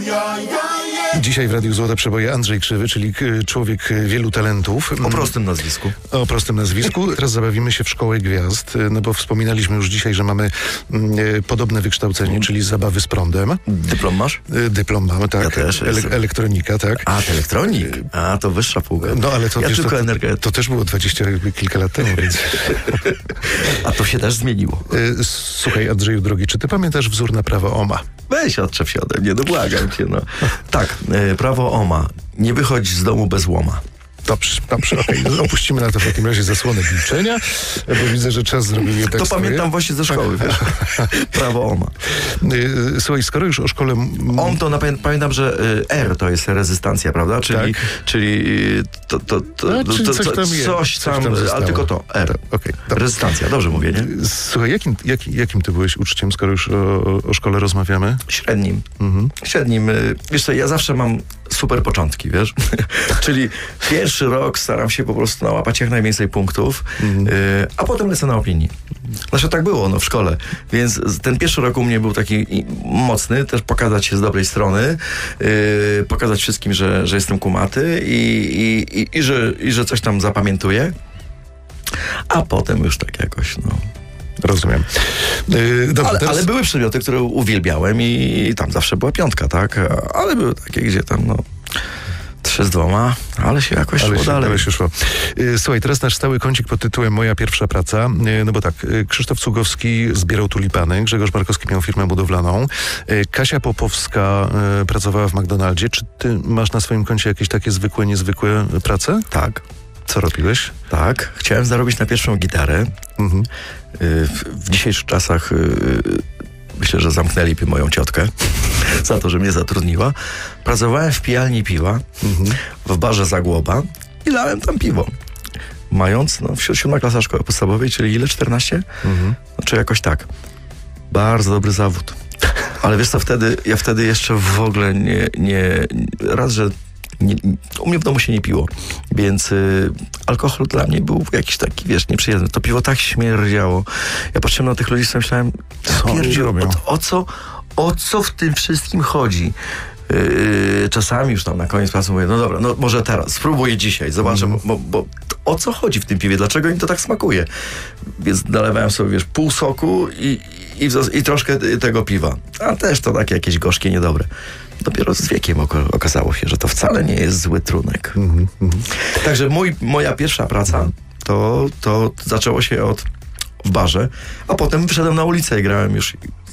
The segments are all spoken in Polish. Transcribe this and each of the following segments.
Dzisiaj w Radiu Złote Przeboje Andrzej Krzywy, czyli człowiek wielu talentów. O prostym nazwisku. O prostym nazwisku. Teraz zabawimy się w Szkołę Gwiazd, no bo wspominaliśmy już dzisiaj, że mamy podobne wykształcenie, czyli zabawy z prądem. Dyplom masz? Dyplom mamy, tak. Ja też elektronika, tak. A, to elektronik? A, to wyższa półka. No ale to, ja wiesz, tylko to też było 20 kilka lat temu, więc... A to się też zmieniło. Słuchaj, Andrzeju drogi, czy ty pamiętasz wzór na prawo OMA? Weź, odczep się ode mnie, no błagam cię, no. Tak, prawo OMA. Nie wychodź z domu bez łoma. Dobrze, okej. Opuścimy na to w takim razie zasłonę milczenia, bo widzę, że czas zrobił je tak. To pamiętam właśnie ze szkoły, wiesz. Prawo OMA. Słuchaj, skoro już o szkole... Pamiętam, że R to jest rezystancja, prawda? Czyli, tak. czyli coś tam, ale tylko to, R. Tak, okay, rezystancja, dobrze mówię, nie? Słuchaj, jakim ty byłeś uczniem, skoro już o szkole rozmawiamy? Średnim. Średnim. Wiesz co, ja zawsze mam super początki, wiesz? Czyli pierwszy rok staram się po prostu nałapać jak najwięcej punktów, a potem lecę na opinii. Znaczy tak było, no, w szkole. Więc ten pierwszy rok u mnie był taki mocny, też pokazać się z dobrej strony, pokazać wszystkim, że jestem kumaty i że coś tam zapamiętuję, a potem już tak jakoś, no... Rozumiem. Dobrze, ale były przedmioty, które uwielbiałem i tam zawsze była piątka, tak? Ale były takie, gdzie tam, no... 3 z 2, ale się jakoś szło dalej. Ale się szło. Słuchaj, teraz nasz stały kącik pod tytułem Moja pierwsza praca. No bo tak, Krzysztof Cugowski zbierał tulipany, Grzegorz Markowski miał firmę budowlaną, Kasia Popowska pracowała w McDonaldzie. Czy ty masz na swoim koncie jakieś takie zwykłe, niezwykłe prace? Tak. Co robiłeś? Tak. Chciałem zarobić na pierwszą gitarę. W dzisiejszych czasach... Myślę, że zamknęliby moją ciotkę za to, że mnie zatrudniła. Pracowałem w pijalni piwa, w barze Zagłoba i lałem tam piwo. Mając, 7. klasa szkoły podstawowej, czyli ile? 14? Znaczy jakoś tak. Bardzo dobry zawód. Ale wiesz co, ja wtedy jeszcze w ogóle u mnie w domu się nie piło, więc alkohol dla mnie był jakiś taki, wiesz, nieprzyjemny. To piwo tak śmierdziało. Ja patrzyłem na tych ludzi, co myślałem, o co w tym wszystkim chodzi? Czasami już tam na koniec pracy mówię, no dobra, no może teraz, spróbuję dzisiaj, zobaczę, bo o co chodzi w tym piwie, dlaczego im to tak smakuje? Więc nalewałem sobie, wiesz, pół soku i troszkę tego piwa. A też to takie jakieś gorzkie, niedobre. Dopiero z wiekiem okazało się, że to wcale nie jest zły trunek. Także moja pierwsza praca to zaczęło się w barze, a potem wyszedłem na ulicę i grałem już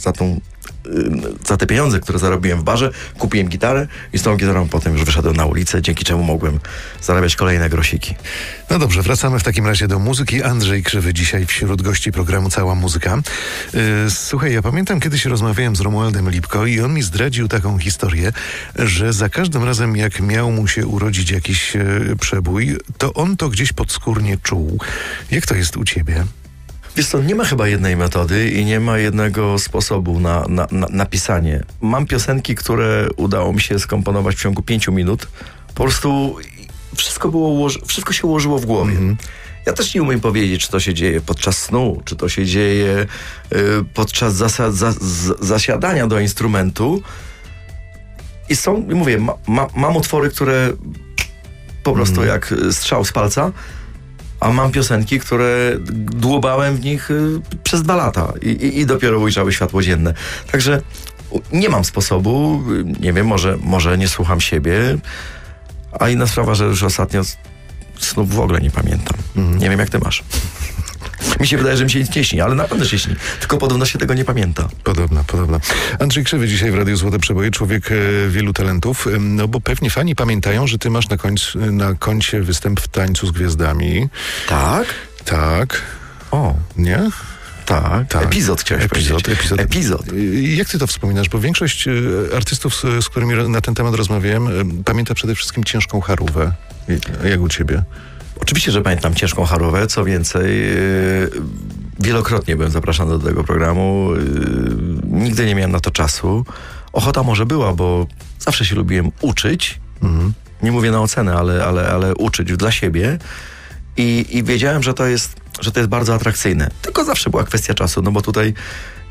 za te pieniądze, które zarobiłem w barze, kupiłem gitarę i z tą gitarą potem już wyszedłem na ulicę, dzięki czemu mogłem zarabiać kolejne grosiki. No dobrze, wracamy w takim razie do muzyki. Andrzej Krzywy dzisiaj wśród gości programu Cała Muzyka. Słuchaj, ja pamiętam, kiedyś rozmawiałem z Romualdem Lipko i on mi zdradził taką historię, że za każdym razem jak miał mu się urodzić jakiś przebój, to on to gdzieś podskórnie czuł. Jak to jest u ciebie? Wiesz co, nie ma chyba jednej metody i nie ma jednego sposobu na pisanie. Mam piosenki, które udało mi się skomponować w ciągu 5 minut. Po prostu wszystko się ułożyło w głowie. Ja też nie umiem powiedzieć, czy to się dzieje podczas snu, czy to się dzieje podczas zasiadania do instrumentu. I mówię, mam utwory, które po prostu jak strzał z palca, a mam piosenki, które dłubałem w nich przez 2 lata i dopiero ujrzały światło dzienne. Także nie mam sposobu, nie wiem, może nie słucham siebie, a inna sprawa, że już ostatnio snów w ogóle nie pamiętam. Nie wiem, jak ty masz. Mi się wydaje, że mi się nic nie śni, ale naprawdę się śni. Tylko podobno się tego nie pamięta. Podobno. Andrzej Krzywy dzisiaj w Radiu Złote Przeboje, człowiek wielu talentów. No bo pewnie fani pamiętają, że ty masz na koncie występ w Tańcu z Gwiazdami. Tak? Tak. O. Nie? Tak. Epizod chciałeś powiedzieć. Epizod. Jak ty to wspominasz? Bo większość artystów, z którymi na ten temat rozmawiałem, pamięta przede wszystkim Ciężką Charówę. Jak u ciebie? Oczywiście, że pamiętam Ciężką Charówę, co więcej, wielokrotnie byłem zapraszany do tego programu, nigdy nie miałem na to czasu. Ochota może była, bo zawsze się lubiłem uczyć, nie mówię na ocenę, ale uczyć dla siebie i wiedziałem, że to jest bardzo atrakcyjne. Tylko zawsze była kwestia czasu, no bo tutaj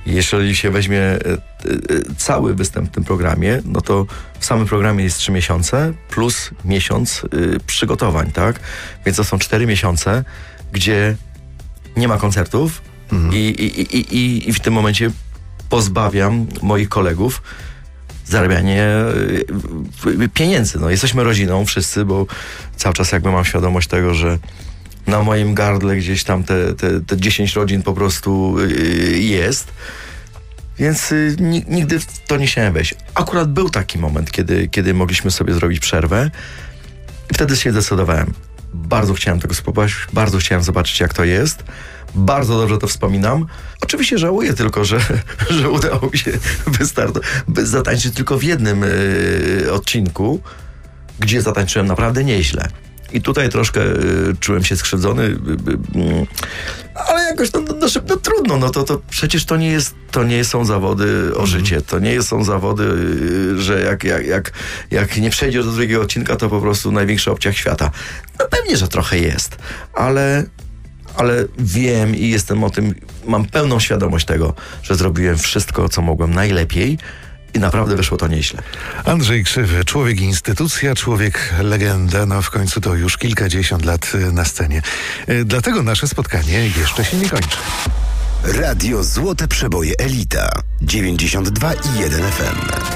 Jeżeli się weźmie cały występ w tym programie, no to w samym programie jest 3 miesiące plus miesiąc przygotowań, tak? Więc to są 4 miesiące, gdzie nie ma koncertów i w tym momencie pozbawiam moich kolegów zarabianie pieniędzy. No, jesteśmy rodziną wszyscy, bo cały czas jakby mam świadomość tego, że na moim gardle gdzieś tam te 10 rodzin po prostu jest. Więc nigdy w to nie chciałem wejść. Akurat był taki moment, kiedy mogliśmy sobie zrobić przerwę i wtedy się zdecydowałem. Bardzo chciałem tego spróbować, bardzo chciałem zobaczyć, jak to jest. Bardzo dobrze to wspominam. Oczywiście żałuję tylko, że udało mi się zatańczyć tylko w jednym odcinku, gdzie zatańczyłem naprawdę nieźle. I tutaj troszkę czułem się skrzywdzony, ale jakoś no trudno, no to przecież to nie są zawody o życie, to nie są zawody, że jak nie przejdziesz do drugiego odcinka, to po prostu największy obciach świata. No pewnie, że trochę jest, ale wiem i jestem o tym, mam pełną świadomość tego, że zrobiłem wszystko, co mogłem najlepiej i naprawdę wyszło to nieźle. Andrzej Krzywy, człowiek instytucja, człowiek legenda, no w końcu to już kilkadziesiąt lat na scenie. Dlatego nasze spotkanie jeszcze się nie kończy. Radio Złote Przeboje Elita 92,1 FM.